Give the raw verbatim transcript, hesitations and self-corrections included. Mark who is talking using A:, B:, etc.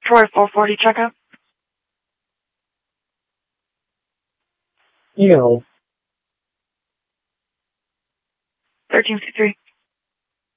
A: Troy four forty checkup.
B: You know.
A: thirteen fifty-three.